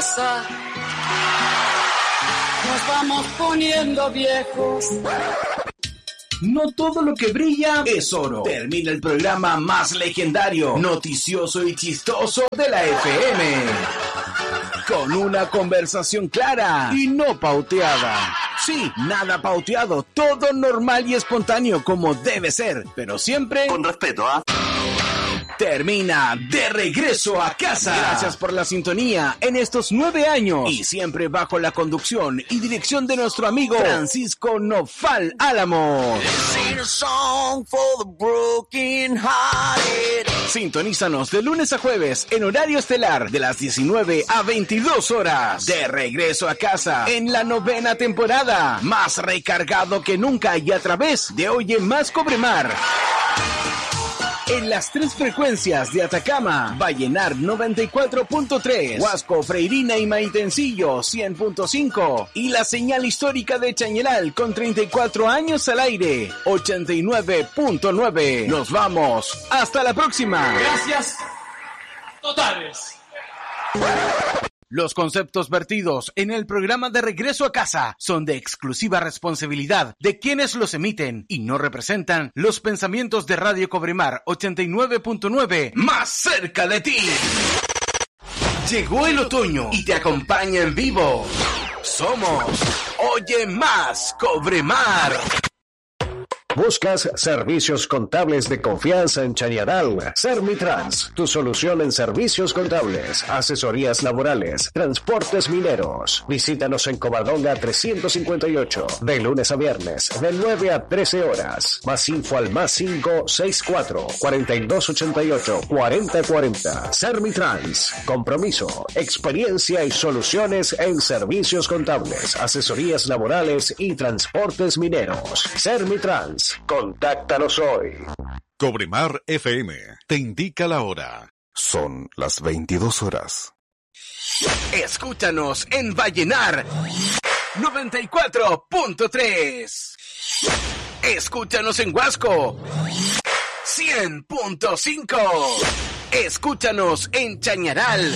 casa. Nos vamos poniendo viejos. No todo lo que brilla es oro. Termina el programa más legendario, noticioso y chistoso de la FM. Con una conversación clara y no pauteada. Sí, nada pauteado, todo normal y espontáneo como debe ser, pero siempre con respeto, ¿ah? Termina De Regreso a Casa. Gracias por la sintonía en estos 9 años y siempre bajo la conducción y dirección de nuestro amigo Francisco Nofal Álamos. Sintonízanos de lunes a jueves en horario estelar de las 19 a 22 horas. De Regreso a Casa en la 9ª temporada, más recargado que nunca y a través de Oye Más Cobremar. En las 3 frecuencias de Atacama, Vallenar 94.3, Huasco, Freirina y Maitencillo 100.5 y la señal histórica de Chañaral con 34 años al aire 89.9. Nos vamos, hasta la próxima. Gracias totales. Los conceptos vertidos en el programa de Regreso a Casa son de exclusiva responsabilidad de quienes los emiten y no representan los pensamientos de Radio Cobremar 89.9, más cerca de ti. Llegó el otoño y te acompaña en vivo. Somos Oye Más Cobremar. ¿Buscas servicios contables de confianza en Chañaral? Sermitrans, tu solución en servicios contables, asesorías laborales, transportes mineros. Visítanos en Covadonga 358, de lunes a viernes, de 9 a 13 horas. Más info al más 564 4288 4040. Sermitrans, compromiso, experiencia y soluciones en servicios contables, asesorías laborales y transportes mineros. Sermitrans. Contáctanos hoy. Cobremar FM te indica la hora. Son las 22 horas. Escúchanos en Vallenar 94.3. Escúchanos en Huasco 100.5. Escúchanos en Chañaral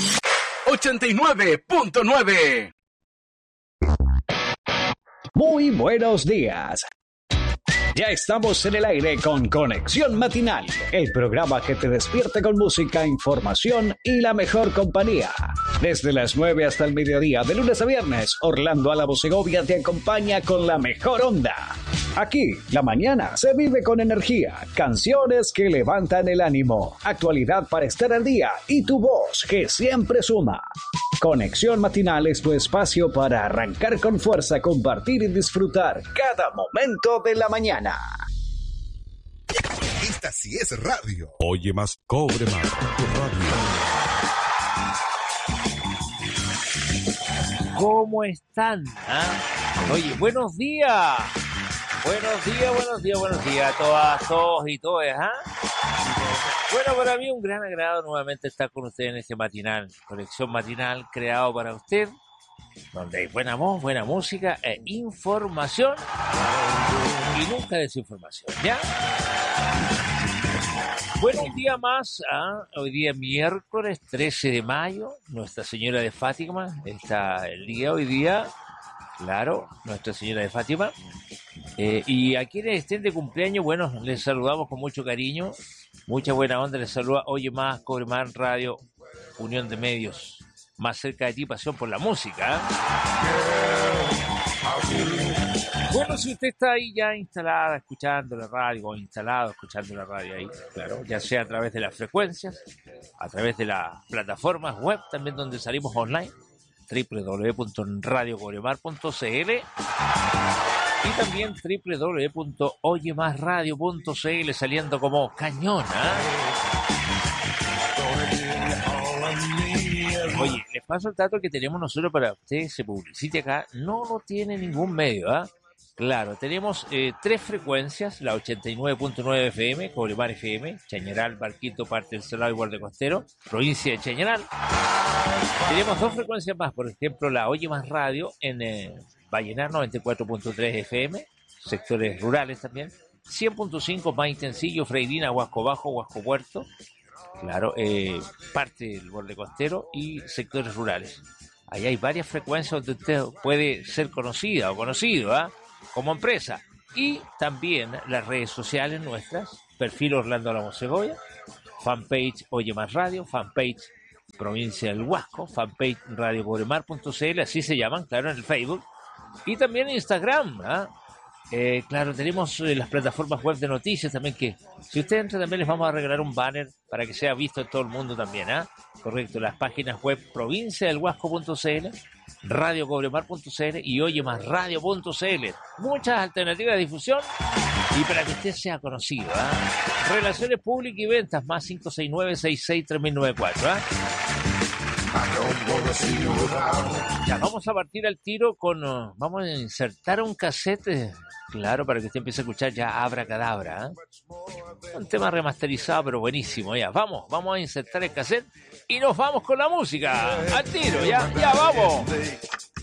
89.9. Muy buenos días. Ya estamos en el aire con Conexión Matinal, el programa que te despierta con música, información y la mejor compañía. Desde las 9 hasta el mediodía, de lunes a viernes, Orlando Álamos Segovia te acompaña con la mejor onda. Aquí, la mañana se vive con energía, canciones que levantan el ánimo, actualidad para estar al día y tu voz que siempre suma. Conexión Matinal es tu espacio para arrancar con fuerza, compartir y disfrutar cada momento de la mañana. Esta sí es radio. Oye Más Cobremar, tu radio. ¿Cómo están? Oye, buenos días. Buenos días a todas, todos y todas, Bueno, para mí un gran agrado nuevamente estar con ustedes en este matinal, Conexión Matinal, creado para usted, donde hay buena voz, buena música e información, y nunca desinformación, ¿ya? Bueno, un día más, hoy día miércoles 13 de mayo, Nuestra Señora de Fátima, está el día hoy día, claro, Nuestra Señora de Fátima. Y a quienes estén de cumpleaños, bueno, les saludamos con mucho cariño, mucha buena onda, les saluda Oye Más, Cobremar Radio, Unión de Medios, más cerca de ti, pasión por la música. Bueno, si usted está ahí ya instalada, escuchando la radio, o instalado, escuchando la radio ahí, claro, ya sea a través de las frecuencias, a través de las plataformas web, también donde salimos online, www.radiocobremar.cl y también www.oyemasradio.cl, saliendo como cañón, Oye, les paso el dato que tenemos nosotros para que usted se publicite acá. No lo tiene ningún medio, Claro, tenemos 3 frecuencias, la 89.9 FM, Cobremar FM, Chañaral, Barquito, Parte del Salado y Borde Costero, provincia de Chañaral. Tenemos 2 frecuencias más, por ejemplo, la Oye Más Radio en Vallenar 94.3 FM, sectores rurales también, 100.5 Maitencillo, Freirina, Huasco Bajo, Huasco Puerto, claro, parte del Borde Costero y sectores rurales. Ahí hay varias frecuencias donde usted puede ser conocida o conocido, como empresa. Y también las redes sociales nuestras, perfil Orlando Lamos Segovia, fanpage Oye Más Radio, fanpage Provincia del Huasco, fanpage radiocobremar.cl, así se llaman, claro, en el Facebook. Y también en Instagram, claro, tenemos las plataformas web de noticias también, que si usted entra también les vamos a regalar un banner para que sea visto en todo el mundo también, correcto, las páginas web provinciadelhuasco.cl, radiocobremar.cl y oyemasradio.cl, muchas alternativas de difusión y para que usted sea conocido, Relaciones públicas y ventas, más 569-663094, Ya, vamos a partir al tiro con... vamos a insertar un cassette, claro, para que usted empiece a escuchar ya Abracadabra, un tema remasterizado, pero buenísimo, ya. Vamos a insertar el cassette y nos vamos con la música. Al tiro, ya vamos.